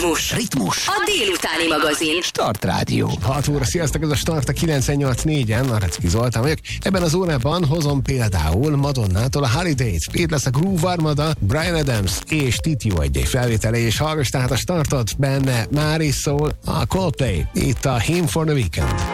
Ritmus. A délutáni magazin. Start Rádió. 6 óra, sziasztok, ez a Start a 98.4-en, Narecki Zoltán vagyok. Ebben az órában hozom például Madonnától a Holidays. Itt lesz a Groove Armada, Bryan Adams és Titio egy felvétele, és hallgass tehát a Startot, benne már is szól a Coldplay. Itt a Hymn for the Weekend.